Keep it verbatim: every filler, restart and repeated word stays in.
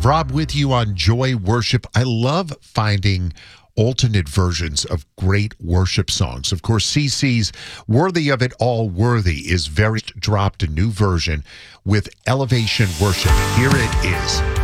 Rob with you on Joy Worship. I love finding alternate versions of great worship songs. Of course, C C's Worthy of It All Worthy is very dropped a new version with Elevation Worship. Here it is.